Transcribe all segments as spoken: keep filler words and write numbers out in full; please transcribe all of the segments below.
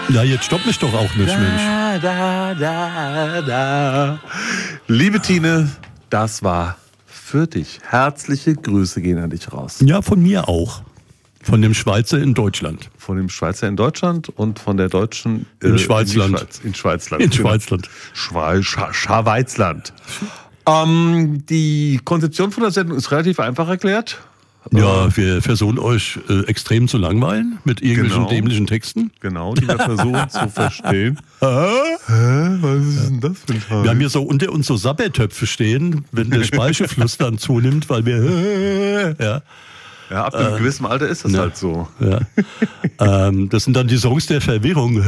Ja, jetzt stopp mich doch auch nicht, da, Mensch. Da, da, da. Liebe Tine, das war für dich. Herzliche Grüße gehen an dich raus. Ja, von mir auch. Von dem Schweizer in Deutschland. Von dem Schweizer in Deutschland und von der Deutschen äh, in Schweizland. In, Schweiz, in Schweizland. In Schweizland. Schwe Scha Schweizland. Ähm, die Konzeption von der Sendung ist relativ einfach erklärt. Ja, wir versuchen euch äh, extrem zu langweilen mit irgendwelchen Genau. dämlichen Texten. Genau, die wir versuchen zu verstehen. Hä? Was ist denn das für ein Teil? Wir haben hier so unter uns so Sabbertöpfe stehen, wenn der Speichelfluss dann zunimmt, weil wir... Ja, ja ab einem äh, gewissen Alter ist das ne, halt so. Ja. ähm, das sind dann die Songs der Verwirrung.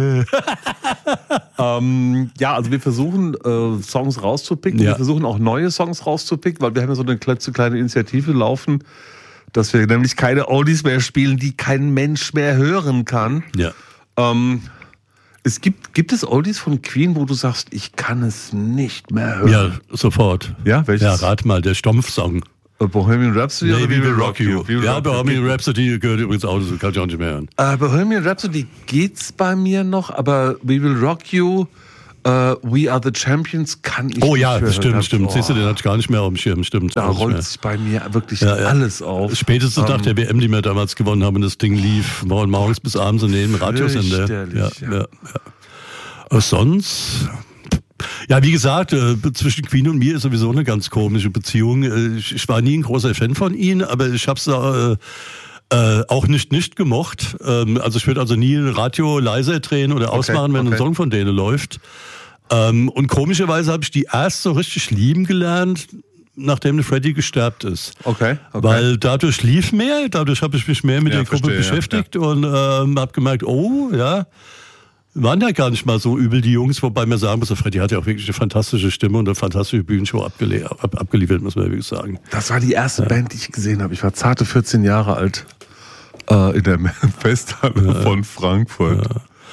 ähm, ja, also wir versuchen äh, Songs rauszupicken. Ja. Wir versuchen auch neue Songs rauszupicken, weil wir haben ja so eine kleine Initiative laufen, dass wir nämlich keine Oldies mehr spielen, die kein Mensch mehr hören kann. Ja. Ähm, es gibt, gibt es Oldies von Queen, wo du sagst, ich kann es nicht mehr hören? Ja, sofort. Ja, welches? Ja, rat mal, der Stumpf-Song. Bohemian Rhapsody nee, oder We Will Rock You? You? Ja, Bohemian Rhapsody gehört übrigens auch, das kann ich auch nicht mehr hören. Uh, Bohemian Rhapsody geht's bei mir noch, aber We Will Rock You, uh, We Are the Champions kann ich oh, nicht ja, hören. Oh, stimmt, stimmt. Siehst du, den hatte ich gar nicht mehr auf dem Schirm, stimmt. Da rollt sich bei mir wirklich ja, ja. alles auf. Spätestens um, nach der W M, die wir damals gewonnen haben, und das Ding lief von morgens bis abends in jedem Radiosender. Ja, ja. Ja, ja. Was sonst... Ja, wie gesagt, äh, zwischen Queen und mir ist sowieso eine ganz komische Beziehung. Äh, ich, ich war nie ein großer Fan von ihnen, aber ich habe es äh, äh, auch nicht nicht gemocht. Ähm, also ich würde also nie ein Radio leiser drehen oder ausmachen, okay, wenn okay. ein Song von denen läuft. Ähm, und komischerweise habe ich die erst so richtig lieben gelernt, nachdem der Freddie gestorben ist. Okay, okay. Weil dadurch lief mehr, dadurch habe ich mich mehr mit ja, der Gruppe verstehe, beschäftigt ja, ja. und ähm, habe gemerkt, oh, ja, waren ja gar nicht mal so übel, die Jungs, wobei man sagen muss, der Freddy hat ja auch wirklich eine fantastische Stimme und eine fantastische Bühnenshow abgele- ab- abgeliefert, muss man wirklich sagen. Das war die erste ja. Band, die ich gesehen habe. Ich war zarte vierzehn Jahre alt äh, in der Festhalle ja. von Frankfurt.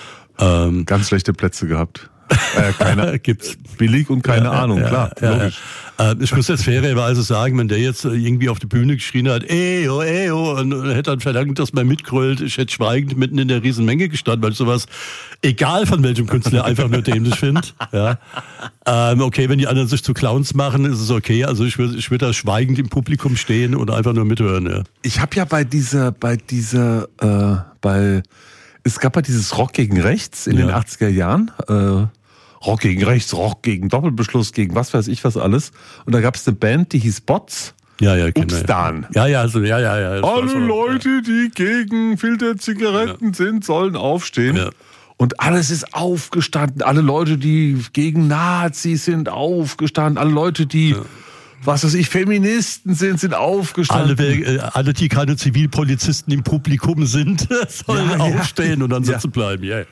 Ja. Ähm, Ganz schlechte Plätze gehabt. Äh, keine, gibt's billig und keine ja, Ahnung, ja, klar, ja, logisch. Ja. Äh, ich muss jetzt fairerweise sagen, wenn der jetzt irgendwie auf die Bühne geschrien hat, eyo, eyo, und hätte dann verlangt, dass man mitgrölt, ich hätte schweigend mitten in der Riesenmenge gestanden, weil ich sowas, egal von welchem Künstler, einfach nur dämlich finde. Ja. Ähm, okay, wenn die anderen sich zu Clowns machen, ist es okay. Also ich würde ich würd da schweigend im Publikum stehen und einfach nur mithören. Ja. Ich habe ja bei dieser, bei dieser, äh, bei, es gab ja dieses Rock gegen Rechts in ja. den achtziger Jahren, äh, Rock gegen Rechts, Rock gegen Doppelbeschluss, gegen was weiß ich was alles. Und da gab es eine Band, die hieß Bots. Ja, ja, genau. Upstan. Ja, ja, also, ja, ja, ja. Alle schon, Leute, ja. die gegen Filterzigaretten ja. sind, sollen aufstehen. Ja. Und alles ist aufgestanden. Alle Leute, die gegen Nazis sind, aufgestanden. Alle Leute, die, ja. was weiß ich, Feministen sind, sind aufgestanden. Alle, alle die keine Zivilpolizisten im Publikum sind, sollen ja, aufstehen ja. und dann sitzen ja. bleiben. Yeah.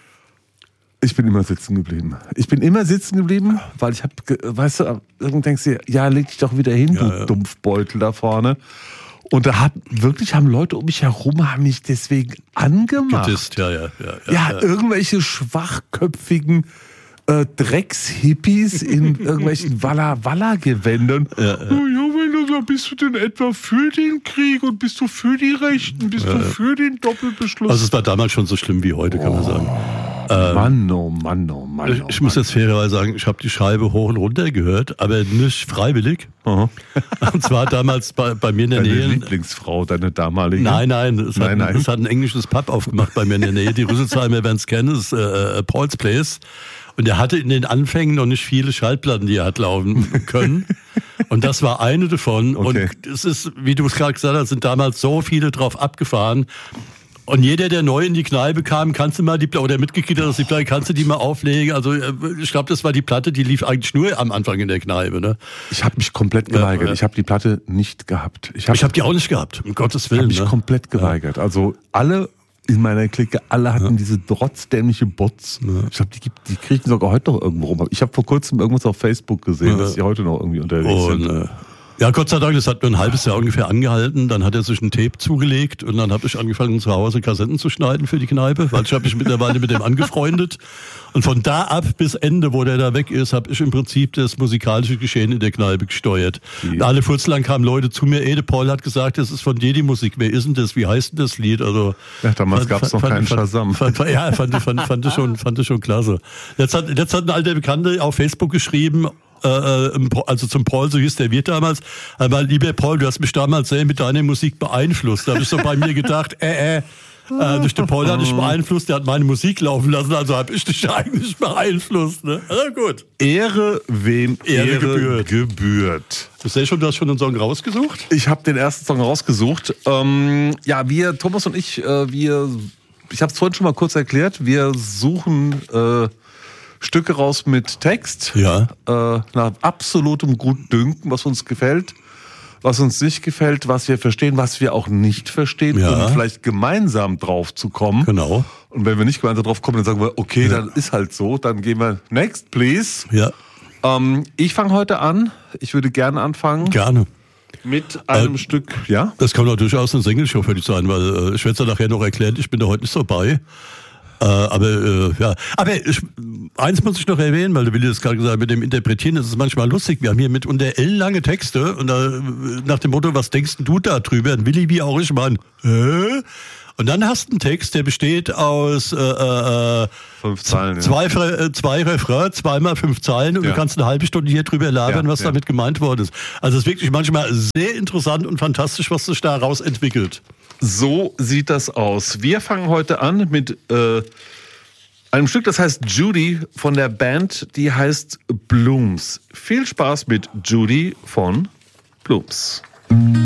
Ich bin immer sitzen geblieben. Ich bin immer sitzen geblieben, weil ich habe, weißt du, irgendwann denkst du, ja, leg dich doch wieder hin, ja, du ja. Dumpfbeutel da vorne. Und da hat wirklich haben Leute um mich herum haben mich deswegen angemacht. Gedisst, ja, ja, ja, ja, ja, ja. irgendwelche schwachköpfigen äh, Dreckshippies in irgendwelchen Walla-Walla-Gewändern. Ja, ja. Oh, ja, wenn du, bist du denn etwa für den Krieg und bist du für die Rechten, bist ja, du für den Doppelbeschluss? Also es war damals schon so schlimm wie heute, kann man sagen. Ähm, Mann, oh Mann, oh Mann. Ich, oh ich muss Mann. jetzt fairerweise sagen, ich habe die Scheibe hoch und runter gehört, aber nicht freiwillig. Aha. Und zwar damals bei, bei mir in der deine Nähe. Deine Lieblingsfrau, deine damalige? Nein, nein. Es, nein, hat, nein. es hat ein englisches Pub aufgemacht bei mir in der Nähe. Die Rüsselsheimer werden es kennen, das ist äh, Paul's Place. Und er hatte in den Anfängen noch nicht viele Schallplatten, die er hat laufen können. Und das war eine davon. Okay. Und es ist, wie du es gerade gesagt hast, sind damals so viele drauf abgefahren. Und jeder, der neu in die Kneipe kam, kannst du mal die Platte, oder mitgekriegt hat, dass die Platte, kannst du die mal auflegen. Also ich glaube, das war die Platte, die lief eigentlich nur am Anfang in der Kneipe. Ne? Ich habe mich komplett geweigert. Ja, ja. Ich habe die Platte nicht gehabt. Ich habe hab die auch nicht gehabt, um Gottes Willen. Ich habe mich ne? komplett geweigert. Ja. Also alle in meiner Clique, alle hatten ja. diese trotzdämliche Bots. Ja. Ich glaube, die, die kriegen sogar heute noch irgendwo rum. Ich habe vor kurzem irgendwas auf Facebook gesehen, ja. dass die heute noch irgendwie unterwegs Und, sind. Äh, Ja, Gott sei Dank, das hat nur ein halbes Jahr ungefähr angehalten. Dann hat er sich ein Tape zugelegt und dann habe ich angefangen, zu Hause Kassetten zu schneiden für die Kneipe, weil ich habe mich mittlerweile mit dem angefreundet. Und von da ab bis Ende, wo der da weg ist, habe ich im Prinzip das musikalische Geschehen in der Kneipe gesteuert. Ja. Alle Furz lang kamen Leute zu mir, Ede Paul hat gesagt, das ist von dir die Musik. Wer ist denn das? Wie heißt denn das Lied? Also, ja, damals gab es noch keinen Shazam. Fand, fand, ja, fand, fand, fand, ich schon, fand ich schon klasse. Jetzt hat, jetzt hat ein alter Bekannter auf Facebook geschrieben, also zum Paul, so hieß der Wirt damals, aber lieber Paul, du hast mich damals sehr mit deiner Musik beeinflusst. Da habe ich so bei mir gedacht, äh, äh, äh durch den Paul hat dich beeinflusst, der hat meine Musik laufen lassen, also habe ich dich eigentlich beeinflusst. Ne? Also gut. Ehre, wem Ehre, Ehre gebührt. gebührt. Du siehst schon, du hast schon einen Song rausgesucht? Ich habe den ersten Song rausgesucht. Ähm, ja, wir, Thomas und ich, äh, wir, ich habe es vorhin schon mal kurz erklärt, wir suchen äh, Stücke raus mit Text, ja. äh, nach absolutem Gutdünken, was uns gefällt, was uns nicht gefällt, was wir verstehen, was wir auch nicht verstehen, ja. um vielleicht gemeinsam drauf zu kommen. Genau. Und wenn wir nicht gemeinsam drauf kommen, dann sagen wir, okay, ja. dann ist halt so, dann gehen wir next, please. Ja. Ähm, ich fange heute an, ich würde gerne anfangen. Gerne. Mit einem äh, Stück, ja? Das kann doch durchaus eine Singelshow für dich sein, weil äh, ich werde es ja nachher noch erklären, ich bin da heute nicht so bei. Äh, aber äh, ja, aber ich, eins muss ich noch erwähnen, weil du Willi das gerade gesagt hast, mit dem Interpretieren, das ist manchmal lustig. Wir haben hier mitunter ellenlange Texte und da, nach dem Motto, was denkst du da drüber? Und Willi, wie auch ich, meine, hä? Und dann hast du einen Text, der besteht aus äh, äh, fünf Zeilen, zwei, ja. zwei Refrains, zweimal fünf Zeilen und ja. du kannst eine halbe Stunde hier drüber labern, ja, was ja. damit gemeint worden ist. Also es ist wirklich manchmal sehr interessant und fantastisch, was sich daraus entwickelt. So sieht das aus. Wir fangen heute an mit äh, einem Stück, das heißt Judy von der Band, die heißt Blooms. Viel Spaß mit Judy von Blooms.